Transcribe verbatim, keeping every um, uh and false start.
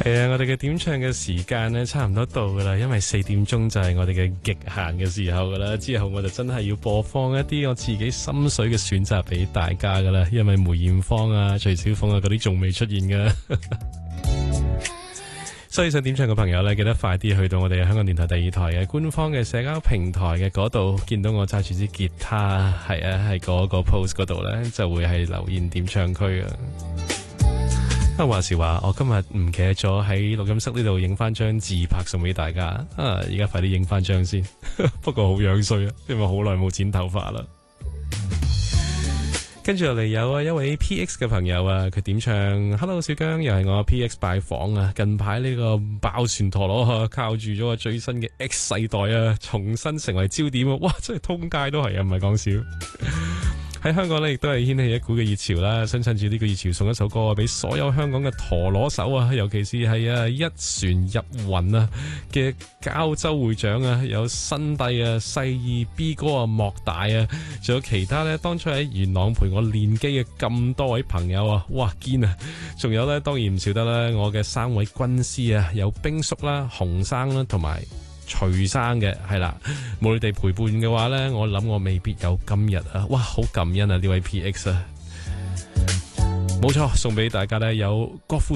係啊，我哋嘅點唱嘅時間呢，差唔多到噶啦，因為四點鐘就係我哋嘅極限嘅時候噶啦。之後我就真係要播放一啲我自己心水嘅選擇俾大家噶啦，因為梅艷芳啊、徐小鳳啊嗰啲仲未出現噶。所以想點唱嘅朋友呢，記得快啲去到我哋香港電台第二台嘅官方嘅社交平台嘅嗰度，見到我揸住支吉他，係啊，係嗰個 post 嗰度呢，就會係留言點唱區啊。啊，話時話，我今日唔記得咗喺錄音室呢度影翻張自拍送俾大家啊！而家快啲影翻張先，不過好樣衰啊，因為好耐冇剪頭髮啦。跟住落嚟有啊一位 P X 嘅朋友啊，佢點唱 Hello 小姜，又係我 P X 拜訪啊！近排呢個爆旋陀螺啊，靠住咗個最新嘅 X 世代啊，重新成為焦點啊！哇，真係通街都係啊，唔係講笑。喺香港呢，亦都係掀起一股嘅熱潮啦。想趁住呢個熱潮，送一首歌俾所有香港嘅陀螺手啊，尤其是係啊一船入雲啊嘅膠州會長啊，有新帝啊、細二 B 哥啊、莫大啊，仲有其他呢，當初喺元朗陪我練機嘅咁多位朋友啊，哇堅啊！仲有呢，當然唔少得啦，我嘅三位軍師啊，有冰叔啦、洪生啦，同埋徐生嘅，係啦，冇你哋陪伴嘅話呢，我諗我未必有今日啊！哇，好感恩啊呢位 P X 啊，冇錯，送俾大家呢有郭富